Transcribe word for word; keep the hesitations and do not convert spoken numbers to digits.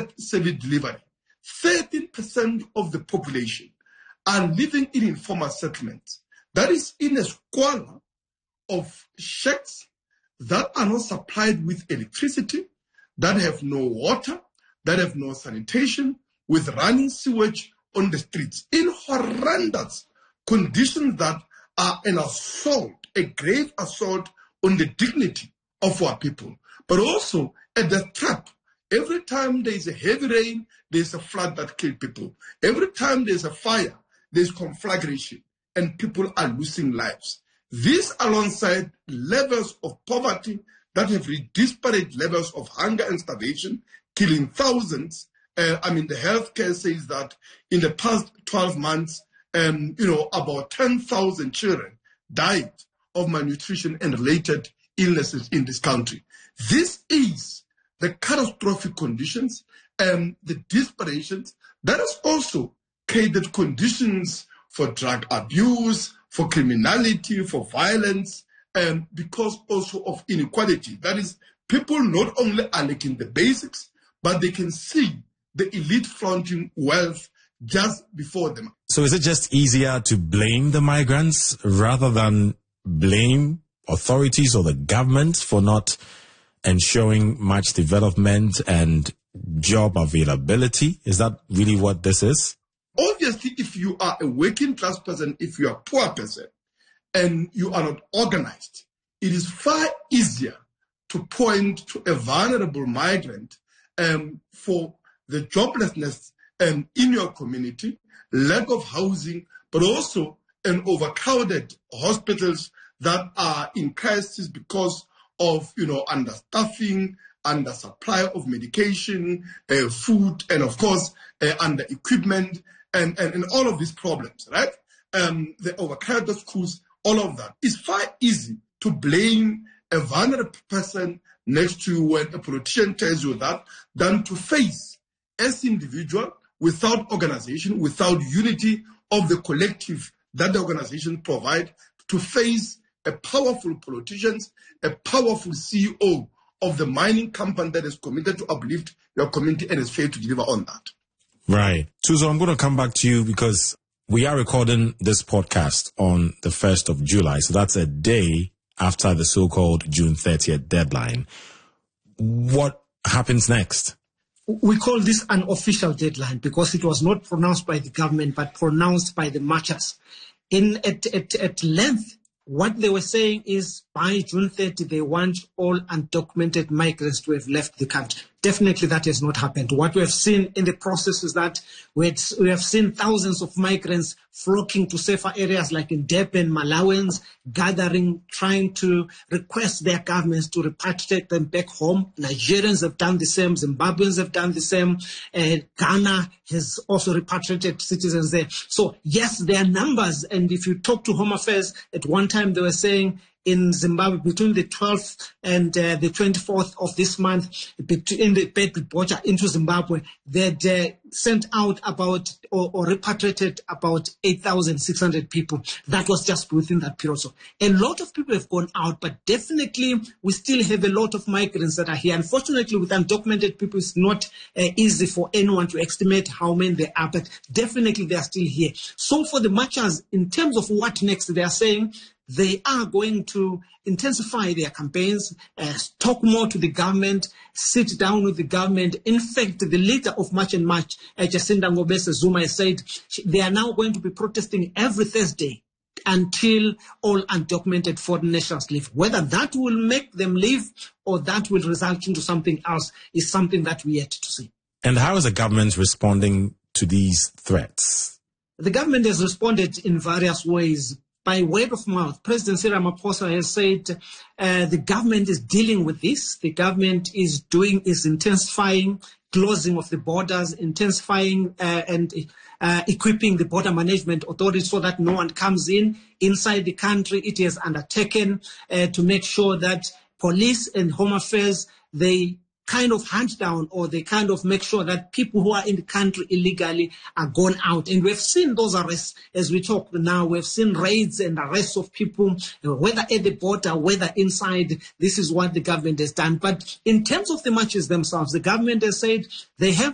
limited service delivery. thirteen percent of the population are living in informal settlements. That is in a squalor of shacks that are not supplied with electricity, that have no water, that have no sanitation, with running sewage on the streets, in horrendous conditions that are an assault, a grave assault on the dignity of our people, but also a death trap. Every time there is a heavy rain, there's a flood that kills people. Every time there's a fire, there's conflagration, and people are losing lives. This, alongside levels of poverty that have reached disparate levels of hunger and starvation, killing thousands. Uh, I mean, the healthcare says that in the past twelve months, um, you know, about ten thousand children died of malnutrition and related illnesses in this country. This is the catastrophic conditions and the desperations that has also created conditions for drug abuse, for criminality, for violence, and because also of inequality. That is, people not only are lacking the basics, but they can see the elite flaunting wealth just before them. So is it just easier to blame the migrants rather than blame authorities or the government for not ensuring much development and job availability? Is that really what this is? Obviously, if you are a working class person, if you are a poor person, and you are not organized, it is far easier to point to a vulnerable migrant um, for the joblessness um, in your community, lack of housing, but also an overcrowded hospitals that are in crisis because of, you know, understaffing, under supply of medication, uh, food, and of course, uh, under equipment, and, and, and all of these problems, right? Um, the overcrowded schools, all of that. It's far easy to blame a vulnerable person next to you when a politician tells you that than to face as individual without organization, without unity of the collective that the organization provide, to face a powerful politicians, a powerful C E O of the mining company that is committed to uplift your community and has failed to deliver on that. Right. Thuso, I'm going to come back to you because we are recording this podcast on the first of July, so that's a day after the so-called June thirtieth deadline. What happens next? We call this an official deadline because it was not pronounced by the government, but pronounced by the marchers. In at, at, at length, what they were saying is by June thirtieth, they want all undocumented migrants to have left the country. Definitely that has not happened. What we have seen in the process is that we have seen thousands of migrants flocking to safer areas like in Durban, Malawans, gathering, trying to request their governments to repatriate them back home. Nigerians have done the same. Zimbabweans have done the same. Uh, Ghana has also repatriated citizens there. So yes, there are numbers. And if you talk to Home Affairs, at one time they were saying in Zimbabwe, between the twelfth and uh, the twenty-fourth of this month, in the Bedford into Zimbabwe, they'd uh, sent out about or, or repatriated about eight thousand six hundred people. That was just within that period. So a lot of people have gone out, but definitely we still have a lot of migrants that are here. Unfortunately, with undocumented people, it's not uh, easy for anyone to estimate how many there are, but definitely they are still here. So for the marchers, in terms of what next, they are saying they are going to intensify their campaigns, uh, talk more to the government, sit down with the government. In fact, the leader of March and March, uh, Jacinda Ngobese Zuma, has said they are now going to be protesting every Thursday until all undocumented foreign nationals leave. Whether that will make them leave or that will result into something else is something that we yet to see. And how is the government responding to these threats? The government has responded in various ways. By word of mouth, President Cyril Ramaphosa has said uh, the government is dealing with this. The government is doing, is intensifying closing of the borders, intensifying uh, and uh, equipping the border management authorities so that no one comes in inside the country. It has undertaken uh, to make sure that police and Home Affairs, they kind of hunt down or they kind of make sure that people who are in the country illegally are gone out. And we've seen those arrests as we talk now. We've seen raids and arrests of people, whether at the border, whether inside. This is what the government has done. But in terms of the marches themselves, the government has said they have